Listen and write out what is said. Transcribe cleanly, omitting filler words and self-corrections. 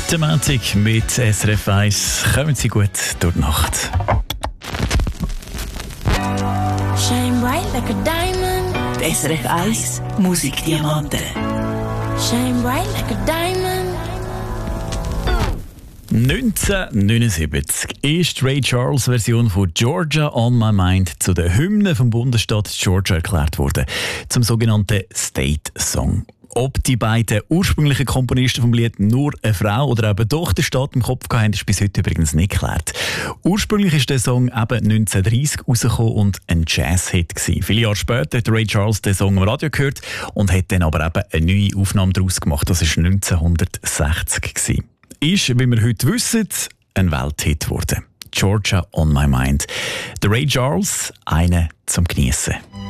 Der Montag mit SRF 1. Kommen Sie gut durch die Nacht. Shine bright like a diamond. Die SRF 1 Musikdiamanten. Shine bright like a diamond. 1979 ist Ray Charles Version von Georgia on My Mind zu der Hymne vom Bundesstaat Georgia erklärt worden, zum sogenannten State Song. Ob die beiden ursprünglichen Komponisten vom Lied nur eine Frau oder eben doch den Staat im Kopf hatten, ist bis heute übrigens nicht geklärt. Ursprünglich ist der Song eben 1930 rausgekommen und ein Jazz-Hit gewesen. Viele Jahre später hat Ray Charles den Song am Radio gehört und hat dann aber eben eine neue Aufnahme daraus gemacht. Das war 1960 gewesen. Ist, wie wir heute wissen, ein Welthit geworden. Georgia on My Mind. Der Ray Charles, einer zum Geniessen.